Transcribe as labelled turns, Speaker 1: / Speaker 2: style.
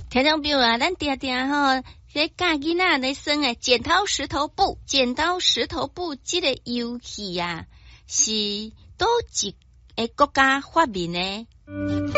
Speaker 1: 听众朋友啊，咱定定吼，这教囡仔来耍诶剪刀石头布，剪刀石头布这个游戏啊，是倒一个国家发明诶。